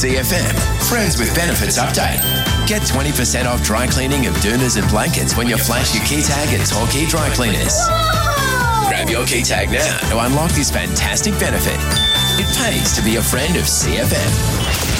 CFM, Friends with Benefits update. Get 20% off dry cleaning of doonas and blankets when you flash your key tag at Torquay Dry Cleaners. Grab your key tag now to unlock this fantastic benefit. It pays to be a friend of CFM.